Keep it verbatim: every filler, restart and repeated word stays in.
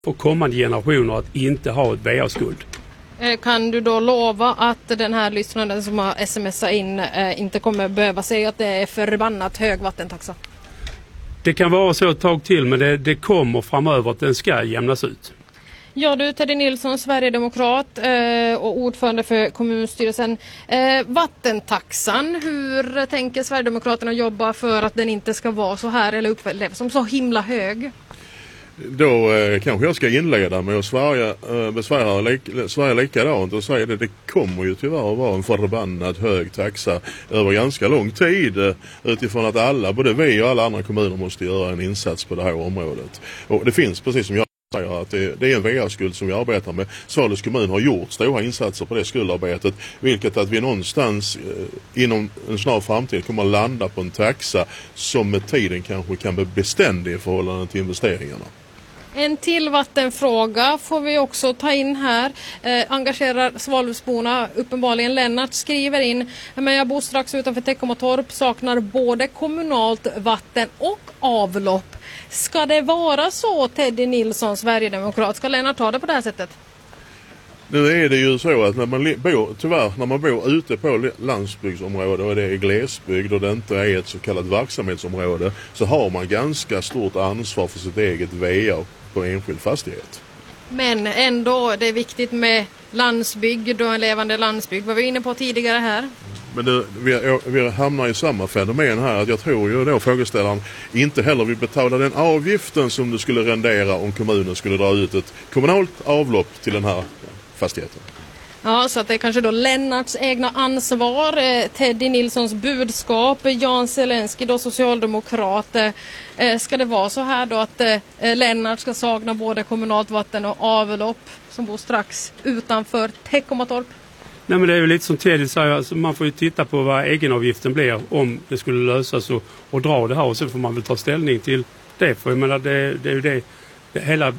för kommande generationer att inte ha ett V A-skuld. Kan du då lova att den här lyssnaren som har smsat in eh, inte kommer behöva säga att det är förbannat hög vattentaxa? Det kan vara så ett tag till, men det, det kommer framöver att den ska jämnas ut. Ja du, Teddy Nilsson, Sverigedemokrat eh, och ordförande för kommunstyrelsen. Eh, vattentaxan, hur tänker Sverigedemokraterna jobba för att den inte ska vara så här eller upplevas som så himla hög? Då eh, kanske jag ska inleda med att Sverige, eh, besvära lik, Sverige likadant och säga det. Det kommer ju tyvärr att vara en förbannad hög taxa över ganska lång tid eh, utifrån att alla, både vi och alla andra kommuner måste göra en insats på det här området. Och det finns, precis som jag säger, att det, det är en V A-skuld som vi arbetar med. Svalövs kommun har gjort stora insatser på det skuldarbetet, vilket att vi någonstans eh, inom en snar framtid kommer att landa på en taxa som med tiden kanske kan bli beständig i förhållande till investeringarna. En till vattenfråga får vi också ta in här. Eh, engagerar Svalövsborna uppenbarligen. Lennart skriver in: men jag bor strax utanför Teckomatorp, saknar både kommunalt vatten och avlopp. Ska det vara så, Teddy Nilsson, Sverigedemokrat? Ska Lennart ta det på det här sättet? Nu är det ju så att när man bor, tyvärr, när man bor ute på landsbygdsområde och det är glesbygd och det inte är ett så kallat verksamhetsområde, så har man ganska stort ansvar för sitt eget V A på enskild fastighet. Men ändå, det är viktigt med landsbygd och en levande landsbygd. Vad vi var inne på tidigare här. Men det, vi, vi hamnar i samma fenomen här, att jag tror ju då frågeställaren inte heller vill betala den avgiften som det skulle rendera om kommunen skulle dra ut ett kommunalt avlopp till den här fastigheten. Ja, så att det är kanske då Lennarts egna ansvar, eh, Teddy Nilssons budskap, Jan Zelensky då socialdemokrat. Eh, ska det vara så här då att eh, Lennart ska sakna både kommunalt vatten och avlopp som bor strax utanför Teckomatorp? Nej, men det är ju lite som Teddy säger, alltså man får ju titta på vad egenavgiften blir om det skulle lösas och, och dra det här, och så får man väl ta ställning till det, för jag menar, det, det är ju det, det hela